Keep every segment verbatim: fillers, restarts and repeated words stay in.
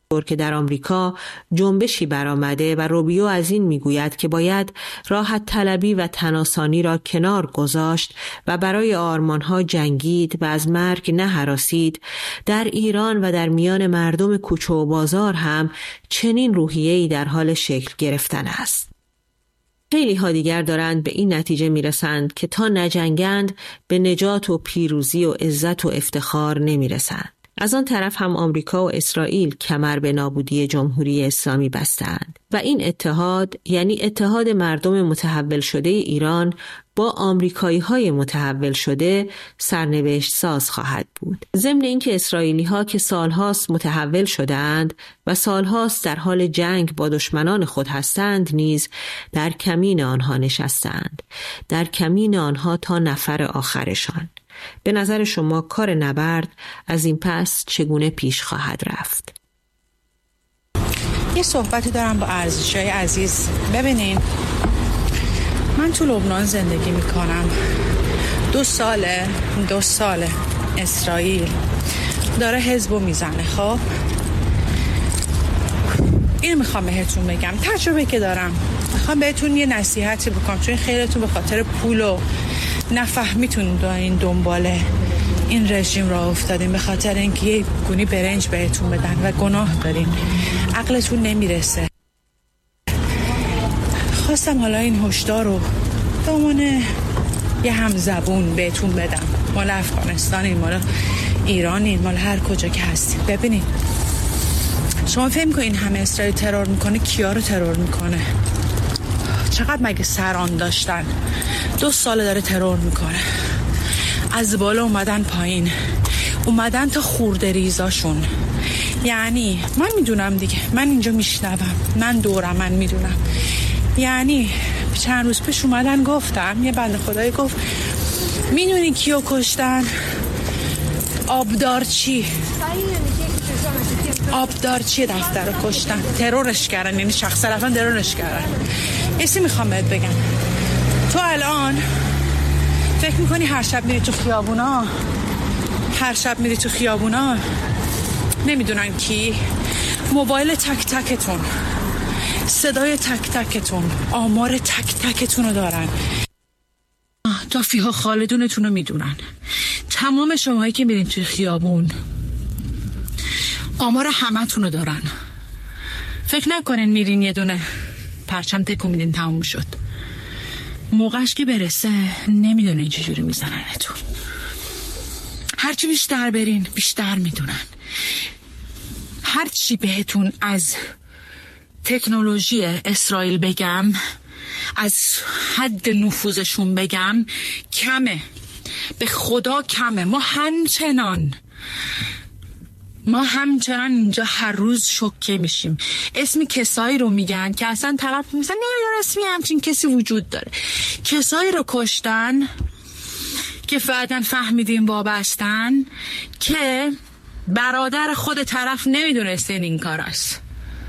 که در آمریکا جنبشی برآمده و روبیو از این میگوید که باید راحت طلبی و تناسانی را کنار گذاشت و برای آرمانها جنگید و از مرگ نهراسید، در ایران و در میان مردم کوچه و بازار هم چنین روحیه‌ای در حال شکل گرفتن است. خیلی ها دیگر دارند به این نتیجه میرسند که تا نجنگند به نجات و پیروزی و عزت و افتخار نمیرسند. از آن طرف هم آمریکا و اسرائیل کمر به نابودی جمهوری اسلامی بستند و این اتحاد، یعنی اتحاد مردم متحول شده ایران با آمریکایی های متحول شده، سرنوشت ساز خواهد بود. ضمن اینکه اسرائیلی ها که سالهاست متحول شده‌اند و سالهاست در حال جنگ با دشمنان خود هستند نیز در کمین آنها نشستند، در کمین آنها تا نفر آخرشان. به نظر شما کار نبرد از این پس چگونه پیش خواهد رفت؟ یه صحبتی دارم با ارزشای عزیز. ببینین، من تو لبنان زندگی میکنم. دو ساله دو ساله اسرائیل داره حزبو میزنه. خب اینو میخوام بهتون بگم، تجربه که دارم میخوام بهتون یه نصیحتی بکنم، چون خیلیتون به خاطر پول و نفهمیتون دارین دنباله این رژیم را افتادین، به خاطر اینکه یه گونی برنج بهتون بدن و گناه دارین، عقلتون نمیرسه. خواستم حالا این هشدار رو دامانه یه همزبون بهتون بدم، مال افغانستانین، مال ایرانین، مال هر کجا که هستین. ببینین، شما فهم کنین همه اسرائیل ترور میکنه، کیا رو ترور میکنه؟ چقدر مگه سران داشتن؟ دو ساله داره ترور میکنه. از بالا اومدن پایین، اومدن تا خورده ریزاشون. یعنی من میدونم دیگه، من اینجا میشنوم، من دورم، من میدونم. یعنی چند روز پیش اومدن گفتم، یه بنده خدایی گفت میدونی کیو کشتن؟ آبدارچی آبدارچی دفتر رو کشتن، ترورش کردن، یعنی شخص رفتن ترورش کردن. ایسی میخوام بهت بگم، تو الان فکر میکنی هر شب میری تو خیابونا هر شب میری تو خیابونا نمیدونن کی؟ موبایل تک تکتون، صدای تک تکتون، آمار تک تکتون رو دارن، تا فیها خالدونتون رو میدونن. تمام شماهایی که میرین توی خیابون آمار همه تون رو دارن. فکر نکنین میرین یه دونه پرچم تکون میدین تموم شد. موقعش که برسه نمیدونین چجوری میزننتون. هرچی بیشتر برین بیشتر میدونن. هرچی بهتون از تکنولوژی اسرائیل بگم، از حد نفوذشون بگم، کمه، به خدا کمه. ما همچنان ما همچنان اینجا هر روز شوکه میشیم. اسم کسایی رو میگن که اصلا طرف میگن نه رسمی همچین کسی وجود داره. کسایی رو کشتن که بعداً فهمیدیم وابستن، که برادر خود طرف نمیدونسته این کار است.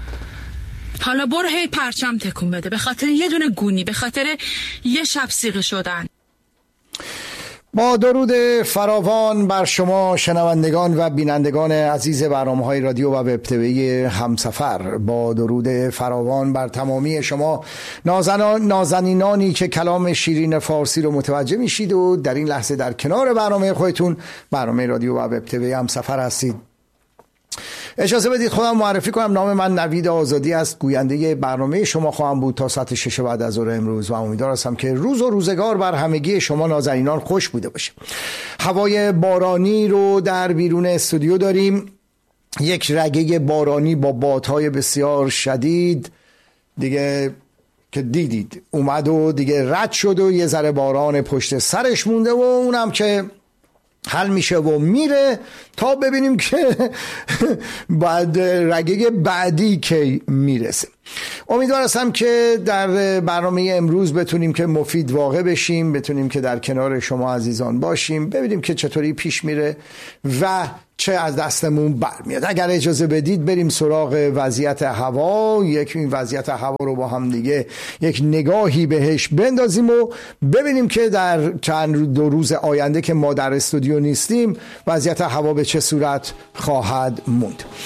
حالا برو هی پرچم تکون بده به خاطر یه دونه گونی، به خاطر یه شب سیغه شدن. با درود فراوان بر شما شنوندگان و بینندگان عزیز برنامه‌های رادیو و وب تیوی همسفر، با درود فراوان بر تمامی شما نازنان نازنینانی که کلام شیرین فارسی رو متوجه میشید و در این لحظه در کنار برنامه خودتون، برنامه رادیو و وب تیوی همسفر هستید. اجازه بدید خودم معرفی کنم. نام من نوید آزادی است، گوینده برنامه شما خواهم بود تا ساعت شش بعد از ظهر امروز و امیدوار هستم که روز و روزگار بر همگی شما نازنینان خوش بوده باشه. هوای بارانی رو در بیرون استودیو داریم، یک رگه بارانی با بادهای بسیار شدید دیگه که دیدید اومد و دیگه رد شد و یه ذره باران پشت سرش مونده و اونم که حل میشه و میره تا ببینیم که بعد رگه بعدی که میرسه. امیدوار هستم که در برنامه امروز بتونیم که مفید واقع بشیم، بتونیم که در کنار شما عزیزان باشیم، ببینیم که چطوری پیش میره و چه از دستمون برمیاد. اگر اجازه بدید بریم سراغ وضعیت هوا، یک این وضعیت هوا رو با هم دیگه یک نگاهی بهش بندازیم و ببینیم که در چند دو روز آینده که ما در استودیو نیستیم وضعیت هوا به چه صورت خواهد موند.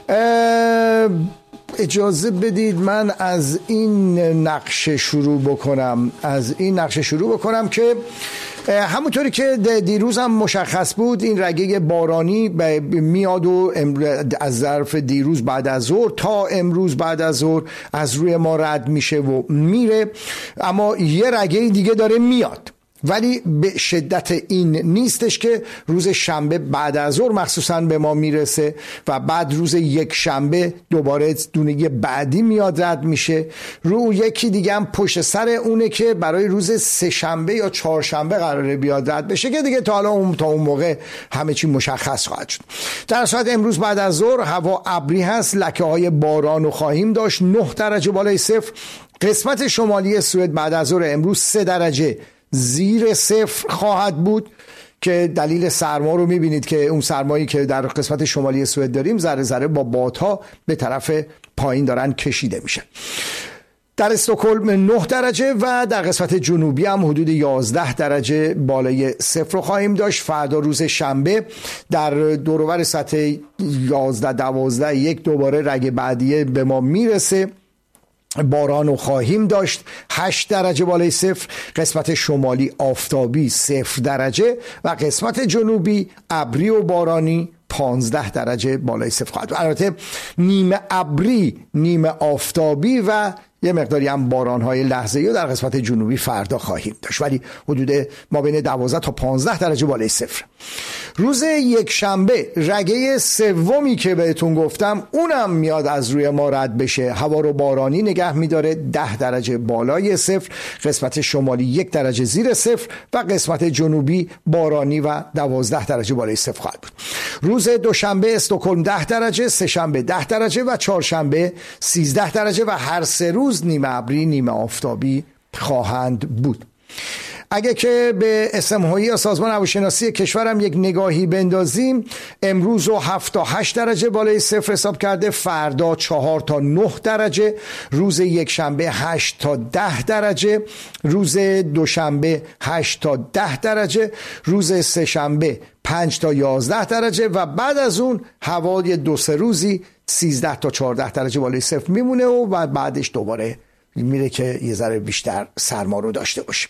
اجازه بدید من از این نقشه شروع بکنم از این نقشه شروع بکنم که همونطوری که دیروز هم مشخص بود این رگه بارانی میاد و از ظرف دیروز بعد از ظهر تا امروز بعد از ظهر از روی ما رد میشه و میره، اما یه رگه دیگه داره میاد، ولی به شدت این نیستش که روز شنبه بعد از ظهر مخصوصا به ما میرسه و بعد روز یک شنبه دوباره دونه بعدی میاد رد میشه. رو یکی دیگه هم پشت سر اونه که برای روز سه شنبه یا چهار شنبه قراره بیاد رد بشه که دیگه تا حالا اون تا اون موقع همه چی مشخص خواهد شد. در صورت امروز بعد از ظهر هوا ابری هست، لکه های باران رو خواهیم داشت، نه درجه بالای صفر. قسمت شمالی سوئد بعد از ظهر امروز سه درجه زیر صفر خواهد بود که دلیل سرما رو میبینید که اون سرمایی که در قسمت شمالی سوئد داریم ذره ذره با بادها به طرف پایین دارن کشیده میشه. در استکهلم نه درجه و در قسمت جنوبی هم حدود یازده درجه بالای صفر رو خواهیم داشت. فردا روز شنبه در دور و بر سطح یازده دوازده یک دوباره رگ بعدیه به ما میرسه، باران رو خواهیم داشت، هشت درجه بالای صفر. قسمت شمالی آفتابی صفر درجه و قسمت جنوبی ابری و بارانی پانزده درجه بالای صفر خواهد. البته نیمه ابری نیمه آفتابی و یه مقداری هم باران‌های لحظه‌ای در قسمت جنوبی فردا خواهیم داشت، ولی حدود ما بین دوازده تا پانزده درجه بالای صفر. روز یک شنبه رگه سومی که بهتون گفتم اونم میاد از روی ما رد بشه، هوا رو بارانی نگه میداره، ده درجه بالای صفر، قسمت شمالی یک درجه زیر صفر و قسمت جنوبی بارانی و دوازده درجه بالای صفر خواهد بود. روز دوشنبه استکهلم ده درجه، سه شنبه ده درجه و چهارشنبه سیزده درجه و هر سه روز نیمه ابری نیمه آفتابی خواهند بود. اگه که به اسمهایی یا سازمان هواشناسی کشورم یک نگاهی بندازیم، امروز رو هفت تا هشت درجه بالای صفر حساب کرده، فردا چهار تا نه درجه، روز یک شنبه هشت تا ده درجه، روز دوشنبه هشت تا ده درجه، روز سه شنبه پنج تا یازده درجه و بعد از اون هوای دو سه روزی سیزده تا چهارده درجه بالای صفر میمونه و بعدش دوباره میره که یه ذره بیشتر سرما رو داشته باشه.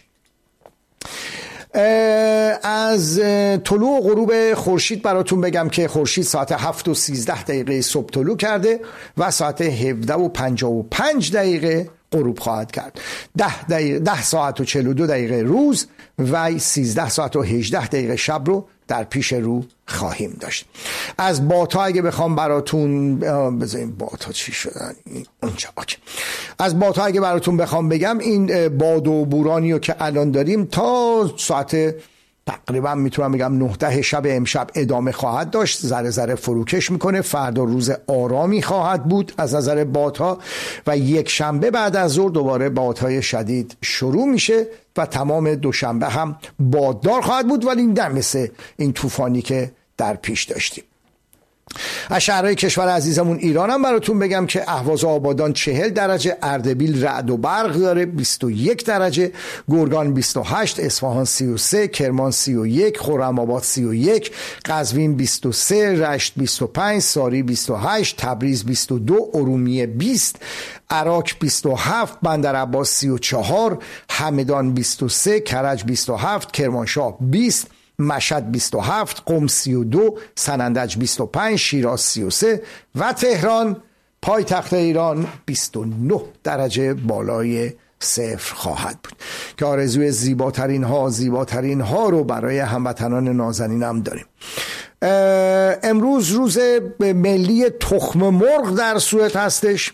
از طلوع و غروب خورشید براتون بگم که خورشید ساعت هفت و سیزده دقیقه صبح طلوع کرده و ساعت هفده و پنجاه و پنج دقیقه غروب خواهد کرد. ده, دقیقه ده ساعت و چهل و دو دقیقه روز و سیزده ساعت و هجده دقیقه شب رو در پیش رو خواهیم داشت. از بادها اگه بخوام براتون بذاریم بادها چی شدن اونجا آکه. از بادها اگه براتون بخوام بگم این باد و بورانی رو که الان داریم تا ساعت تقریبا میتونم بگم نه ده شب امشب ادامه خواهد داشت، ذره ذره فروکش میکنه. فردا روز آرامی خواهد بود از نظر بادها و یک شنبه بعد از ظهر دوباره بادهای شدید شروع میشه و تمام دوشنبه هم باددار خواهد بود، ولی این مثل این طوفانی که در پیش داشتیم. از شهرهای کشور عزیزمون ایران هم براتون بگم که اهواز و آبادان چهل درجه، اردبیل رعد و برق داره بیست و یک درجه، گرگان بیست و هشت، اصفهان سی و سه، کرمان سی و یک، خرم‌آباد سی و یک، قزوین بیست و سه، رشت بیست و پنج، ساری بیست و هشت، تبریز بیست و دو، ارومیه بیست، عراق بیست و هفت، بندرعباس سی و چهار، همدان بیست و سه، کرج بیست و هفت، کرمانشاه بیست، مشهد بیست و هفت، قم سی و دو، سنندج بیست و پنج، شیراز سی و سه و تهران پایتخت ایران بیست و نه درجه بالای صفر خواهد بود که آرزوی زیباترین ها زیباترین ها رو برای هموطنان نازنینم داریم. امروز روز ملی تخم مرغ در سوئد هستش.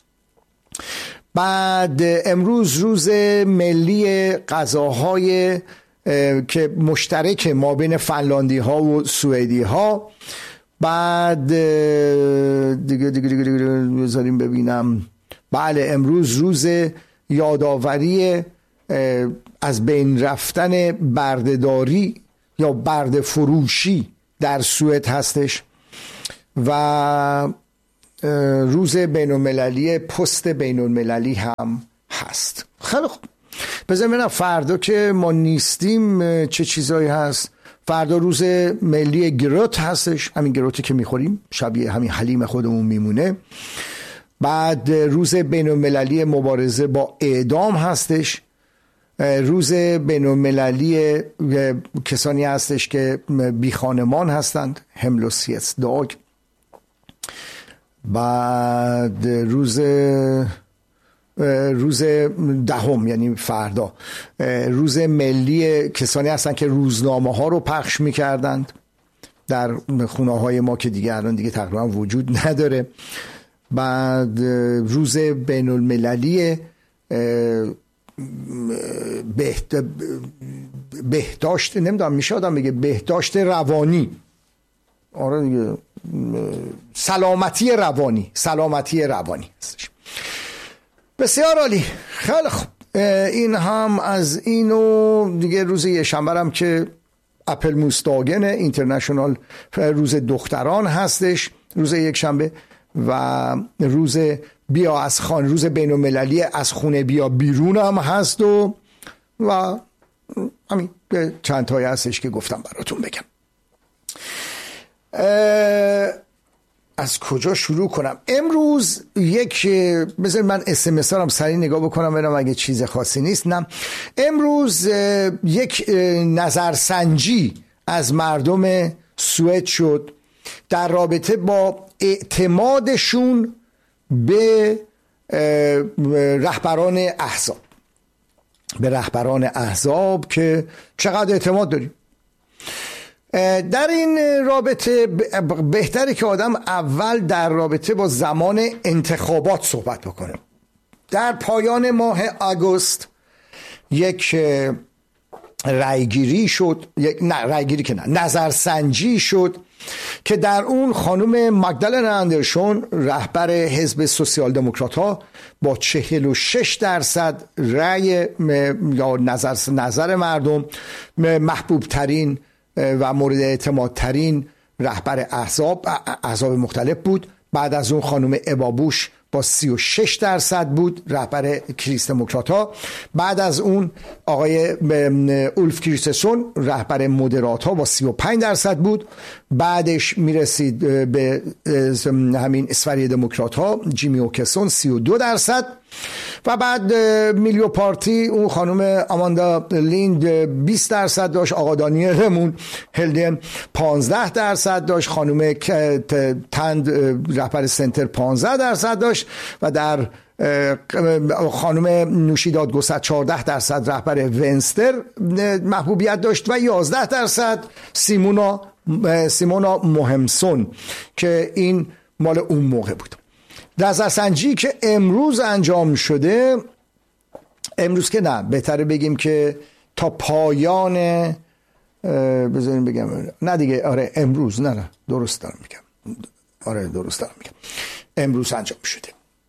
بعد امروز روز ملی غذاهای که مشترک ما بین فنلاندی ها و سوئدی ها. بعد دیگه دیگه دیگه بذاریم ببینم. بله امروز روز یادآوری از بین رفتن بردهداری یا برده فروشی در سوئد هستش و روز بین المللی پست بین المللی هم هست. خیلی خوب، بذاریم ببینم فردا که ما نیستیم چه چیزایی هست. فردا روز ملی گروت هستش، همین گروتی که میخوریم شبیه همین حلیم خودمون میمونه. بعد روز بین المللی مبارزه با اعدام هستش، روز بین المللی کسانی هستش که بی خانمان هستند، هملوسیس داگ. بعد روز روز دهم یعنی فردا روز ملی کسانی هستن که روزنامه ها رو پخش میکردند در خونه های ما که دیگه الان دیگه تقریبا وجود نداره. بعد روز بین المللی بهت... بهداشت، نمیدونم میشه آدم بگه بهداشت روانی، آره دیگه، سلامتی روانی، سلامتی روانی هستش. بسیار عالی، خیلی خوب. این هم از اینو دیگه. روز یه شنبه هم که اپل موستاگن اینترنشنال، روز دختران هستش روز یک شنبه، و روز بیا از خانه، روز بین المللی از خونه بیا بیرون هم هست و و همین چند تایی هستش که گفتم براتون بگم. از کجا شروع کنم؟ امروز یک بذارید من اس ام اس هم سریع نگاه بکنم ببینم اگه چیز خاصی نیست. نه، امروز یک نظرسنجی از مردم سوئد شد در رابطه با اعتمادشون به رهبران احزاب، به رهبران احزاب که چقدر اعتماد داریم. در این رابطه بهتره که آدم اول در رابطه با زمان انتخابات صحبت بکنه. در پایان ماه آگوست یک رایگیری شد، یک نه رایگیری که نه نظرسنجی شد که در اون خانم ماگدالنا اندرسون رهبر حزب سوسیال دموکرات ها با چهل و شش درصد رأی یا نظر نظر مردم محبوب ترین و مورد اعتماد ترین رهبر احزاب احزاب مختلف بود. بعد از اون خانم ابا بوش با سی و شش درصد بود رهبر کریست دموکرات ها. بعد از اون آقای اولف کریستسون رهبر مودرات ها با سی و پنج درصد بود. بعدش میرسید به همین اسفری دموکرات ها جیمی اوکسون سی و دو درصد، و بعد میلیو پارتی اون خانم آماندا لیند بیست درصد داشت، آقا دانیلمون هلدن پانزده درصد داشت، خانم تند رهبر سنتر پانزده درصد داشت، و در خانم نوشی دادگستر چهارده درصد رهبر ونستر محبوبیت داشت، و یازده درصد سیمونا سیمونا موهمسون که این مال اون موقع بود. نظرسنجی که امروز انجام شده، امروز که نه بهتره بگیم که تا پایان بذاریم بگم نه دیگه آره امروز نه نه درست دارم میگم آره درست دارم میگم امروز انجام شده.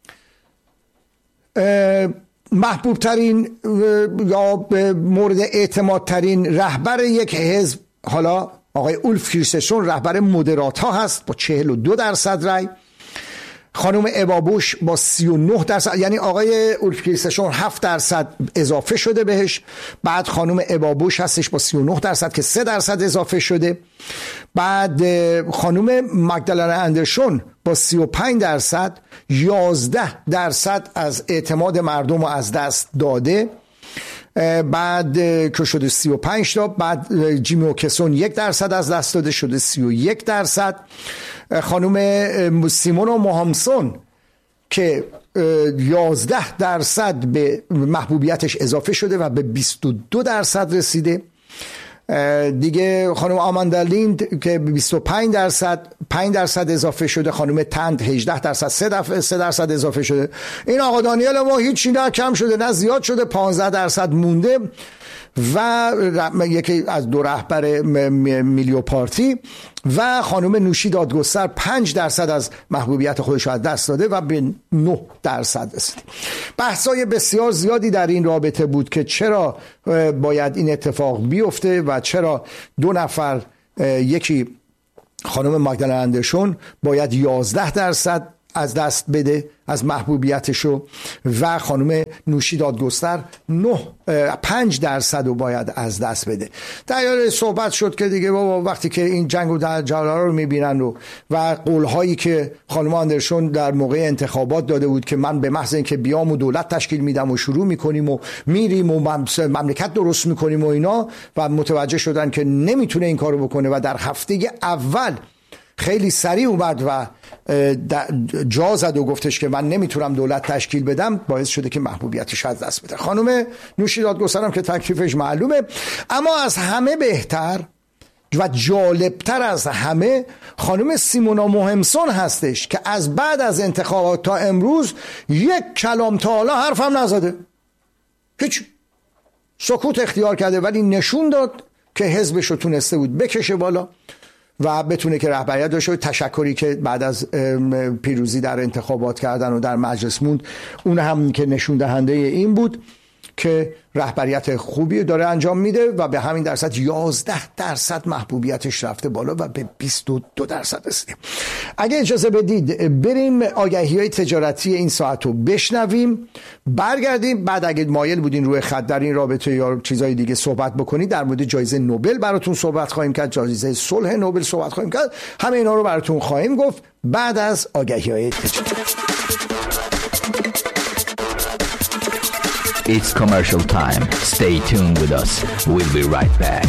محبوب ترین یا مورد اعتماد ترین رهبر یک حزب حالا آقای اولف کریستسون رهبر مودرات ها هست با چهل و دو درصد رای. خانم ابا بوش با سی و نه درصد، یعنی آقای اولف کریستسون هفت درصد اضافه شده بهش. بعد خانم ابا بوش هستش با سی و نه درصد که سه درصد اضافه شده. بعد خانم ماگدالنا اندرسون با سی و پنج درصد یازده درصد از اعتماد مردم رو از دست داده. بعد که شده سی و پنج تا. بعد جیمی اوکسون یک درصد از دست داده شده سی و یک درصد. خانم سیمونا موهمسون که یازده درصد به محبوبیتش اضافه شده و به بیست و دو درصد رسیده. دیگه خانم آماندا لیند که بیست و پنج درصد پنج درصد اضافه شده. خانم تند هجده درصد سه درصد اضافه شده. این آقا دانیل ما هیچی نه کم شده نه زیاد شده، پانزده درصد مونده. و یکی از دو رهبر میلیو پارتی و خانم نوشی دادگستر پنج درصد از محبوبیت خودش از دست داده و به نه درصد رسید. بحث‌های بسیار زیادی در این رابطه بود که چرا باید این اتفاق بیفته و چرا دو نفر، یکی خانم ماگدالنا اندرسون باید یازده درصد از دست بده از محبوبیتشو و خانم نوشین دادگستر نه پنج درصد رو باید از دست بده. در صحبت شد که دیگه بابا وقتی که این جنگ و در جلال رو میبینن و و قولهایی که خانم آندرسون در موقع انتخابات داده بود که من به محض اینکه بیام و دولت تشکیل میدم و شروع میکنیم و میریم و مملکت درست میکنیم و اینا، و متوجه شدن که نمیتونه این کارو بکنه و در هفته اول خیلی سریع اومد و جا زد و گفتش که من نمیتونم دولت تشکیل بدم، باعث شده که محبوبیتش از دست بده. خانم نوشین دادگستر هم که تکلیفش معلومه، اما از همه بهتر و جالبتر از همه خانم سیمونا موهمسون هستش که از بعد از انتخابات تا امروز یک کلام تا حالا حرفم نزده، هیچ، سکوت اختیار کرده، ولی نشون داد که حزبش رو تونسته بود بکشه بالا و بتونه که رهبریت داشته. تشکری که بعد از پیروزی در انتخابات کردن و در مجلس موند، اون هم که نشون دهنده این بود که رهبریت خوبی داره انجام میده و به همین درصد یازده درصد محبوبیتش رفته بالا و به بیست و دو درصد رسیده. اگه اجازه بدید بریم آگهی‌های تجارتی این ساعت رو بشنویم، برگردیم، بعد اگه مایل بودین روی خط در این رابطه یا چیزای دیگه صحبت بکنید، در مورد جایزه نوبل براتون صحبت خواهیم کرد، جایزه صلح نوبل صحبت خواهیم کرد، همه اینا رو براتون خواهیم گفت بعد از آگهی‌های تجارتی. It's commercial time. Stay tuned with us. We'll be right back.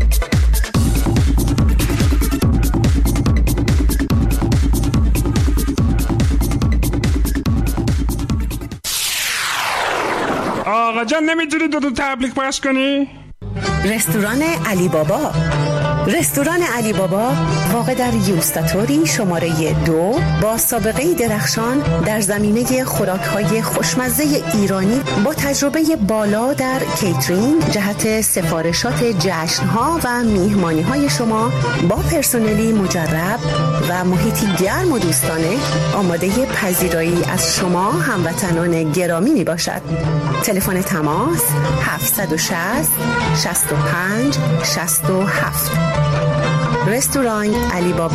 آقا جان نمیتونی دو دو تبلیغ پخش کنی؟ رستوران علی بابا. رستوران علی بابا واقع در یوستاتوری شماره دو با سابقه درخشان در زمینه خوراک‌های خوشمزه ایرانی با تجربه بالا در کیترینگ جهت سفارشات جشن‌ها و میهمانی‌های شما با پرسنلی مجرب و محیطی گرم و دوستانه آماده پذیرایی از شما هموطنان گرامی می باشد. تلفن تماس هفت شش صفر شش پنج شش هفت. رستوران علی بابا.